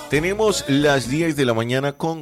Tenemos las 10 de la mañana con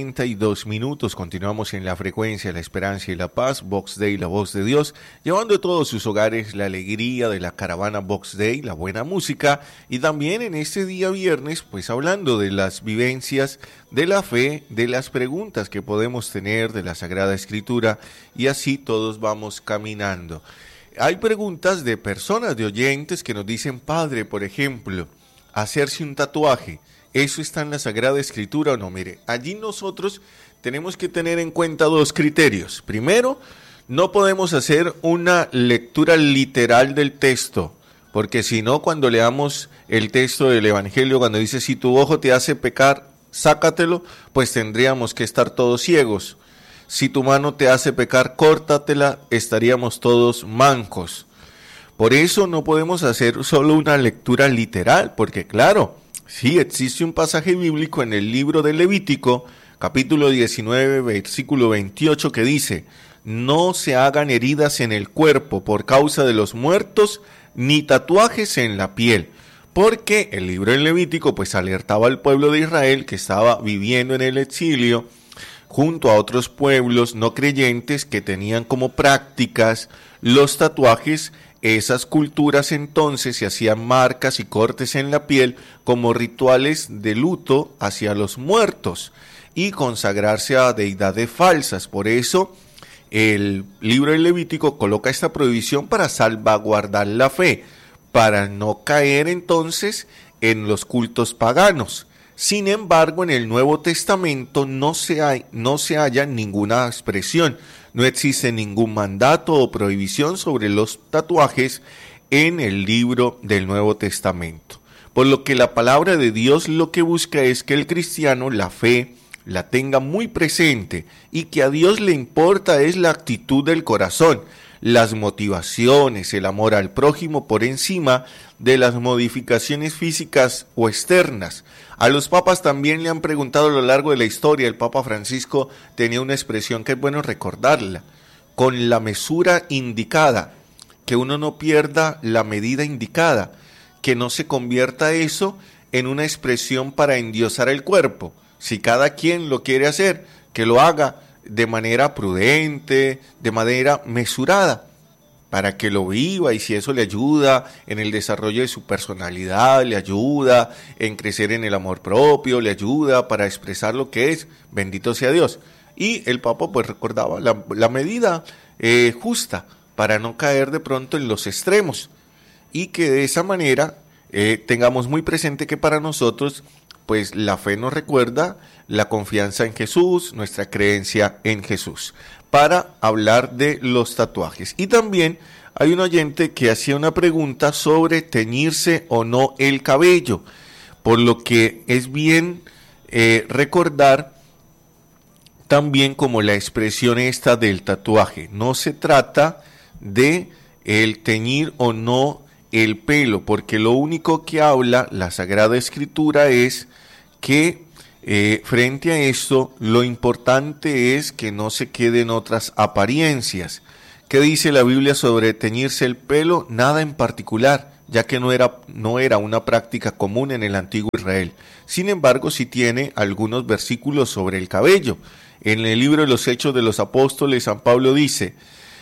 42 minutos. Continuamos en la frecuencia, la esperanza y la paz. Vox Day, la voz de Dios, llevando a todos sus hogares la alegría de la caravana Vox Day, la buena música. Y también en este día viernes, pues hablando de las vivencias de la fe, de las preguntas que podemos tener de la Sagrada Escritura. Y así todos vamos caminando. Hay preguntas de personas, de oyentes que nos dicen: Padre, por ejemplo, hacerse un tatuaje, ¿eso está en la Sagrada Escritura o no? Mire, allí nosotros tenemos que tener en cuenta dos criterios. Primero, no podemos hacer una lectura literal del texto, porque si no, cuando leamos el texto del Evangelio, cuando dice: si tu ojo te hace pecar, sácatelo, pues tendríamos que estar todos ciegos. Si tu mano te hace pecar, córtatela, estaríamos todos mancos. Por eso no podemos hacer solo una lectura literal, porque claro, sí existe un pasaje bíblico en el libro de Levítico, capítulo 19, versículo 28, que dice: no se hagan heridas en el cuerpo por causa de los muertos, ni tatuajes en la piel. Porque el libro de Levítico pues alertaba al pueblo de Israel que estaba viviendo en el exilio, junto a otros pueblos no creyentes que tenían como prácticas los tatuajes. Esas culturas entonces se hacían marcas y cortes en la piel como rituales de luto hacia los muertos y consagrarse a deidades falsas. Por eso el libro de Levítico coloca esta prohibición para salvaguardar la fe, para no caer entonces en los cultos paganos. Sin embargo, en el Nuevo Testamento no se halla ninguna expresión, no existe ningún mandato o prohibición sobre los tatuajes en el libro del Nuevo Testamento. Por lo que la palabra de Dios lo que busca es que el cristiano la fe la tenga muy presente y que a Dios le importa es la actitud del corazón, las motivaciones, el amor al prójimo por encima de las modificaciones físicas o externas. A los papas también le han preguntado a lo largo de la historia. El Papa Francisco tenía una expresión que es bueno recordarla: con la mesura indicada, que uno no pierda la medida indicada, que no se convierta eso en una expresión para endiosar el cuerpo. Si cada quien lo quiere hacer, que lo haga de manera prudente, de manera mesurada, para que lo viva, y si eso le ayuda en el desarrollo de su personalidad, le ayuda en crecer en el amor propio, le ayuda para expresar lo que es, bendito sea Dios. Y el Papa pues recordaba la medida justa para no caer de pronto en los extremos, y que de esa manera tengamos muy presente que para nosotros pues la fe nos recuerda la confianza en Jesús, nuestra creencia en Jesús, para hablar de los tatuajes. Y también hay un oyente que hacía una pregunta sobre teñirse o no el cabello, por lo que es bien recordar también como la expresión esta del tatuaje. No se trata de el teñir o no el pelo, porque lo único que habla la Sagrada Escritura es que frente a esto, lo importante es que no se queden otras apariencias. ¿Qué dice la Biblia sobre teñirse el pelo? Nada en particular, ya que no era una práctica común en el antiguo Israel. Sin embargo, sí tiene algunos versículos sobre el cabello. En el libro de los Hechos de los Apóstoles, San Pablo dice: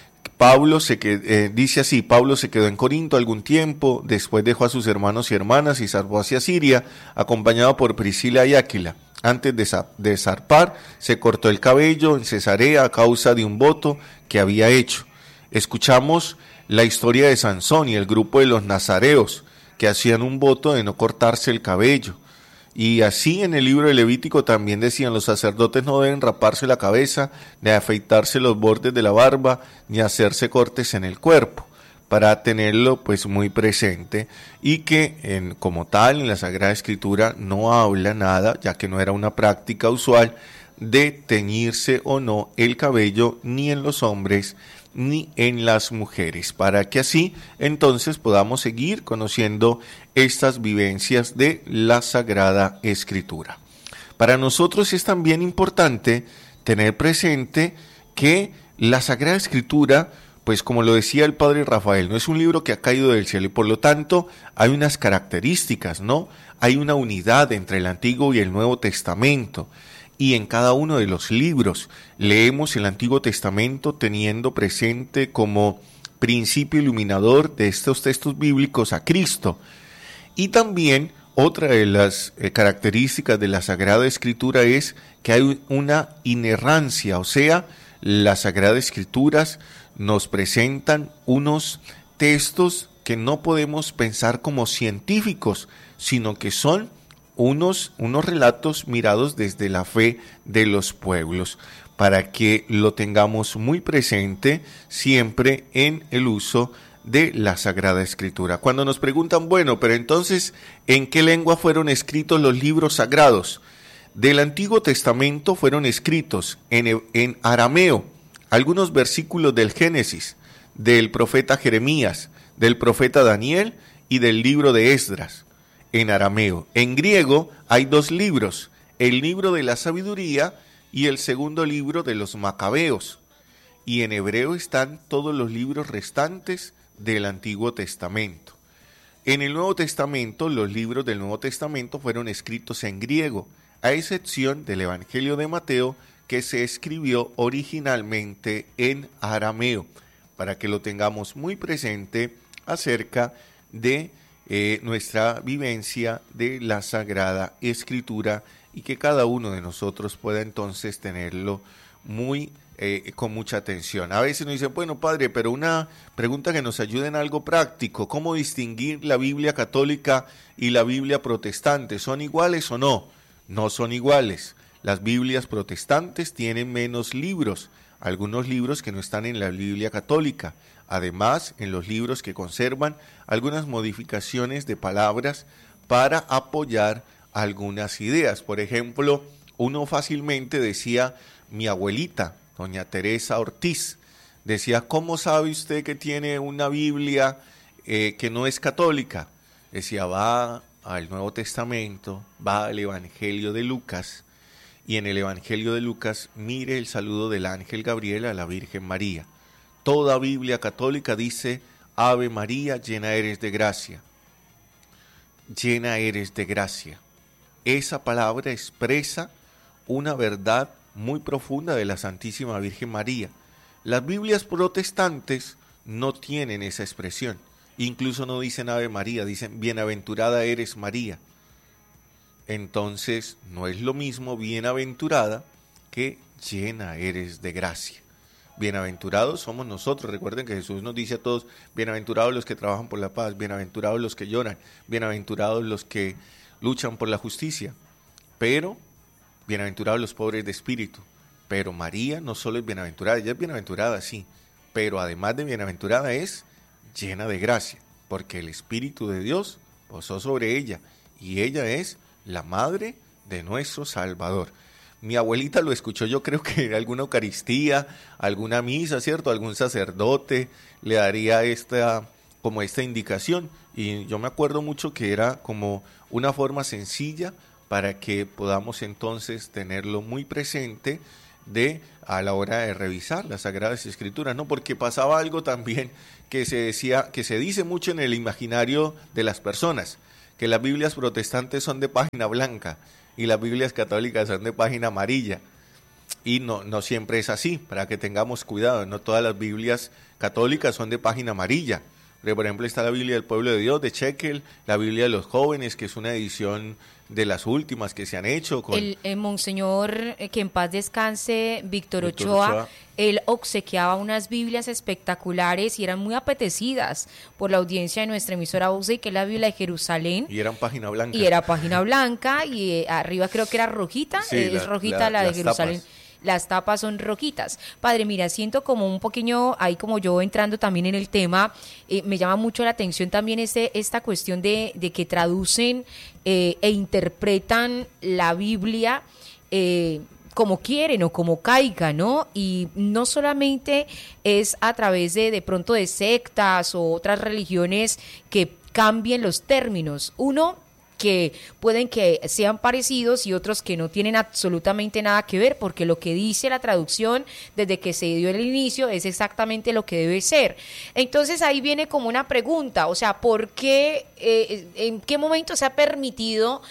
dice así: Pablo se quedó en Corinto algún tiempo, después dejó a sus hermanos y hermanas y zarpó hacia Siria, acompañado por Priscila y Áquila. Antes de zarpar, se cortó el cabello en Cesarea a causa de un voto que había hecho. Escuchamos la historia de Sansón y el grupo de los nazareos, que hacían un voto de no cortarse el cabello. Y así en el libro de Levítico también decían: los sacerdotes no deben raparse la cabeza, ni afeitarse los bordes de la barba, ni hacerse cortes en el cuerpo, para tenerlo pues muy presente, y que como tal en la Sagrada Escritura no habla nada, ya que no era una práctica usual, de teñirse o no el cabello ni en los hombres ni en las mujeres, para que así entonces podamos seguir conociendo estas vivencias de la Sagrada Escritura. Para nosotros es también importante tener presente que la Sagrada Escritura pues como lo decía el padre Rafael, no es un libro que ha caído del cielo y por lo tanto hay unas características, ¿no? Hay una unidad entre el Antiguo y el Nuevo Testamento. Y en cada uno de los libros leemos el Antiguo Testamento teniendo presente como principio iluminador de estos textos bíblicos a Cristo. Y también otra de las características de la Sagrada Escritura es que hay una inerrancia, o sea, las Sagradas Escrituras nos presentan unos textos que no podemos pensar como científicos, sino que son unos relatos mirados desde la fe de los pueblos, para que lo tengamos muy presente siempre en el uso de la Sagrada Escritura. Cuando nos preguntan, bueno, pero entonces, ¿en qué lengua fueron escritos los libros sagrados? Del Antiguo Testamento fueron escritos en arameo, algunos versículos del Génesis, del profeta Jeremías, del profeta Daniel y del libro de Esdras, en arameo. En griego hay 2 libros, el libro de la sabiduría y el segundo libro de los Macabeos. Y en hebreo están todos los libros restantes del Antiguo Testamento. En el Nuevo Testamento, los libros del Nuevo Testamento fueron escritos en griego, a excepción del Evangelio de Mateo, que se escribió originalmente en arameo, para que lo tengamos muy presente acerca de nuestra vivencia de la Sagrada Escritura y que cada uno de nosotros pueda entonces tenerlo muy con mucha atención. A veces nos dicen, bueno, padre, pero una pregunta que nos ayude en algo práctico, ¿cómo distinguir la Biblia católica y la Biblia protestante? ¿Son iguales o no? No son iguales. Las Biblias protestantes tienen menos libros, algunos libros que no están en la Biblia católica. Además, en los libros que conservan algunas modificaciones de palabras para apoyar algunas ideas. Por ejemplo, uno fácilmente decía, mi abuelita, doña Teresa Ortiz, decía, ¿cómo sabe usted que tiene una Biblia que no es católica? Decía, va al Nuevo Testamento, va al Evangelio de Lucas, y en el Evangelio de Lucas mire el saludo del ángel Gabriel a la Virgen María. Toda Biblia católica dice, Ave María, llena eres de gracia. Llena eres de gracia. Esa palabra expresa una verdad muy profunda de la Santísima Virgen María. Las Biblias protestantes no tienen esa expresión. Incluso no dicen Ave María, dicen bienaventurada eres María. Entonces no es lo mismo bienaventurada que llena eres de gracia. Bienaventurados somos nosotros. Recuerden que Jesús nos dice a todos, bienaventurados los que trabajan por la paz, bienaventurados los que lloran, bienaventurados los que luchan por la justicia. Pero, bienaventurados los pobres de espíritu. Pero María no solo es bienaventurada, ella es bienaventurada, sí, pero además de bienaventurada es llena de gracia, porque el Espíritu de Dios posó sobre ella, y ella es la madre de nuestro Salvador. Mi abuelita lo escuchó, yo creo que en alguna Eucaristía, alguna misa, ¿cierto? Algún sacerdote le daría esta indicación, y yo me acuerdo mucho que era como una forma sencilla para que podamos entonces tenerlo muy presente a la hora de revisar las Sagradas Escrituras, ¿no? Porque pasaba algo también que se decía, que se dice mucho en el imaginario de las personas, que las Biblias protestantes son de página blanca y las Biblias católicas son de página amarilla. Y no siempre es así, para que tengamos cuidado, no todas las Biblias católicas son de página amarilla. Porque, por ejemplo, está la Biblia del Pueblo de Dios, de Shekel, la Biblia de los Jóvenes, que es una edición de las últimas que se han hecho. Con el monseñor, que en paz descanse, Víctor Ochoa, él obsequiaba unas Biblias espectaculares y eran muy apetecidas por la audiencia de nuestra emisora Voz, que es la Biblia de Jerusalén. Y eran página blanca. Y era página blanca, y arriba creo que era rojita, sí, es rojita la de Jerusalén. Tapas. Las tapas son rojitas. Padre, mira, siento como un pequeño, ahí como yo entrando también en el tema, me llama mucho la atención también esta cuestión de que traducen e interpretan la Biblia como quieren o como caiga, ¿no? Y no solamente es a través de pronto de sectas o otras religiones que cambien los términos. Uno que pueden que sean parecidos y otros que no tienen absolutamente nada que ver, porque lo que dice la traducción desde que se dio el inicio es exactamente lo que debe ser. Entonces ahí viene como una pregunta, o sea, ¿por qué, en qué momento se ha permitido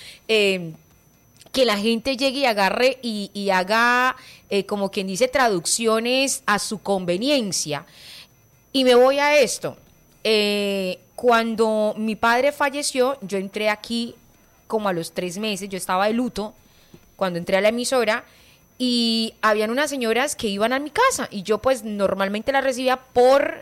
que la gente llegue y agarre y haga, como quien dice, traducciones a su conveniencia? Y me voy a esto. Cuando mi padre falleció, yo entré aquí como a los 3 meses, yo estaba de luto cuando entré a la emisora y habían unas señoras que iban a mi casa y yo pues normalmente las recibía por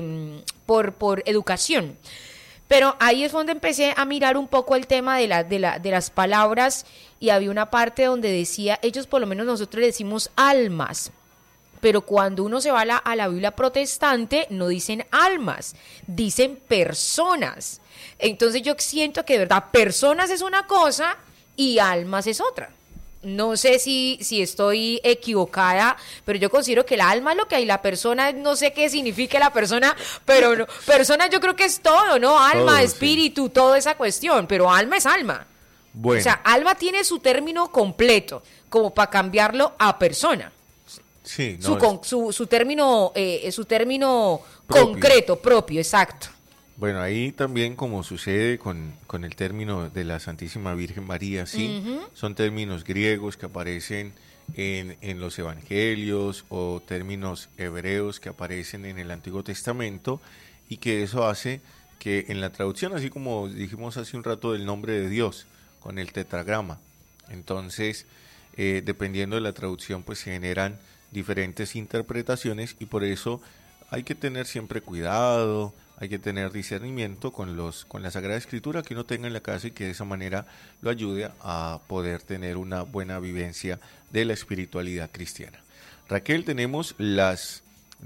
educación. Pero ahí es donde empecé a mirar un poco el tema de las palabras y había una parte donde decía, ellos por lo menos nosotros le decimos almas. Pero cuando uno se va a la Biblia protestante, no dicen almas, dicen personas. Entonces yo siento que de verdad personas es una cosa y almas es otra. No sé si estoy equivocada, pero yo considero que el alma es lo que hay, la persona, no sé qué significa la persona, pero no, persona yo creo que es todo, ¿no? Alma, todo, espíritu, sí. Toda esa cuestión, pero alma es alma. Bueno. O sea, alma tiene su término completo, como para cambiarlo a persona. Sí, no, su término propio. Concreto, propio, exacto. Bueno, ahí también como sucede con el término de la Santísima Virgen María, sí, son términos griegos que aparecen en los evangelios o términos hebreos que aparecen en el Antiguo Testamento y que eso hace que en la traducción, así como dijimos hace un rato del nombre de Dios, con el tetragrama, entonces dependiendo de la traducción pues se generan diferentes interpretaciones y por eso hay que tener siempre cuidado, hay que tener discernimiento con la Sagrada Escritura que uno tenga en la casa y que de esa manera lo ayude a poder tener una buena vivencia de la espiritualidad cristiana. Raquel, tenemos las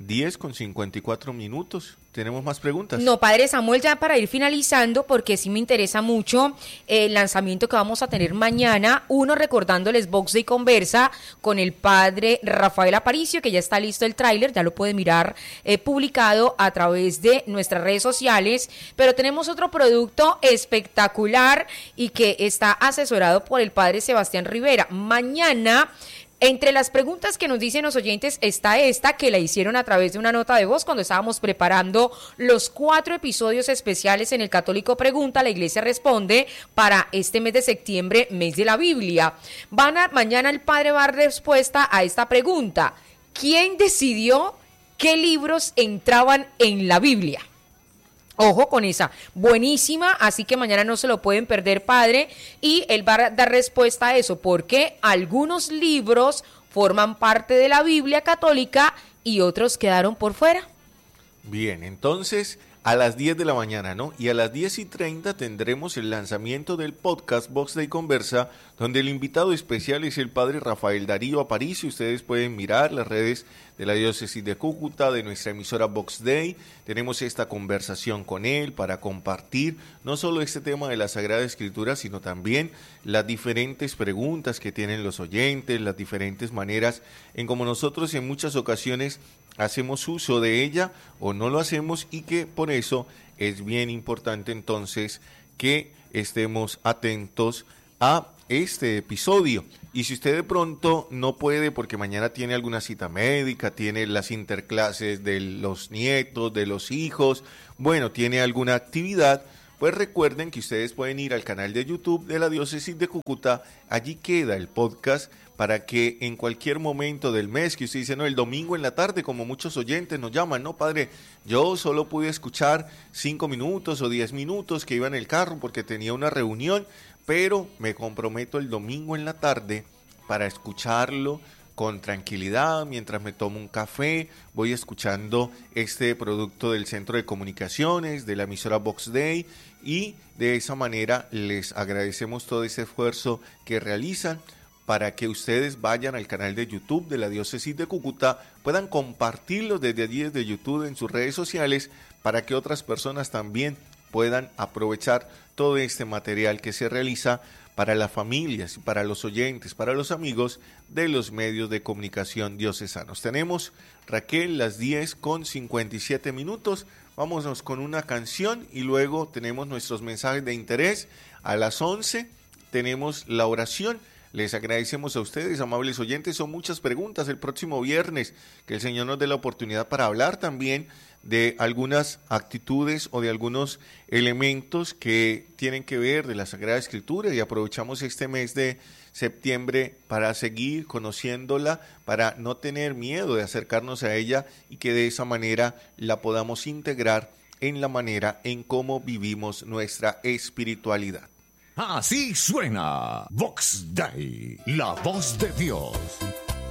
10:54. ¿Tenemos más preguntas? No, Padre Samuel, ya para ir finalizando, porque sí me interesa mucho el lanzamiento que vamos a tener mañana. Uno, recordándoles Vox Day Conversa con el Padre Rafael Aparicio, que ya está listo el tráiler, ya lo puede mirar publicado a través de nuestras redes sociales. Pero tenemos otro producto espectacular y que está asesorado por el Padre Sebastián Rivera. Mañana, entre las preguntas que nos dicen los oyentes está esta que la hicieron a través de una nota de voz cuando estábamos preparando los 4 episodios especiales en El Católico Pregunta, la Iglesia Responde, para este mes de septiembre, mes de la Biblia. Mañana el Padre va a dar respuesta a esta pregunta. ¿Quién decidió qué libros entraban en la Biblia? Ojo con esa, buenísima, así que mañana no se lo pueden perder, Padre, y él va a dar respuesta a eso, porque algunos libros forman parte de la Biblia católica y otros quedaron por fuera. Bien, entonces a las 10 de la mañana, ¿no? Y a las 10:30 tendremos el lanzamiento del podcast Vox Day Conversa, donde el invitado especial es el Padre Rafael Darío Aparicio. Ustedes pueden mirar las redes de la Diócesis de Cúcuta, de nuestra emisora Vox Day. Tenemos esta conversación con él para compartir no solo este tema de la Sagrada Escritura, sino también las diferentes preguntas que tienen los oyentes, las diferentes maneras en como nosotros en muchas ocasiones hacemos uso de ella o no lo hacemos, y que por eso es bien importante entonces que estemos atentos a este episodio. Y si usted de pronto no puede porque mañana tiene alguna cita médica, tiene las interclases de los nietos, de los hijos, bueno, tiene alguna actividad, pues recuerden que ustedes pueden ir al canal de YouTube de la Diócesis de Cúcuta. Allí queda el podcast para que en cualquier momento del mes que usted dice, no, el domingo en la tarde, como muchos oyentes nos llaman, no, padre, yo solo pude escuchar 5 minutos o 10 minutos que iba en el carro porque tenía una reunión, pero me comprometo el domingo en la tarde para escucharlo con tranquilidad, mientras me tomo un café, voy escuchando este producto del Centro de Comunicaciones, de la emisora Vox Day, y de esa manera les agradecemos todo ese esfuerzo que realizan para que ustedes vayan al canal de YouTube de la Diócesis de Cúcuta, puedan compartirlo desde allí, desde YouTube, en sus redes sociales, para que otras personas también puedan aprovechar todo este material que se realiza para las familias, para los oyentes, para los amigos de los medios de comunicación diocesanos. Tenemos, Raquel, las 10:57. Vámonos con una canción y luego tenemos nuestros mensajes de interés A las 11 tenemos la oración. Les agradecemos a ustedes, amables oyentes. Son muchas preguntas el próximo viernes. Que el Señor nos dé la oportunidad para hablar también de algunas actitudes o de algunos elementos que tienen que ver de la Sagrada Escritura, y aprovechamos este mes de septiembre para seguir conociéndola, para no tener miedo de acercarnos a ella y que de esa manera la podamos integrar en la manera en cómo vivimos nuestra espiritualidad. Así suena Vox Dei, la voz de Dios.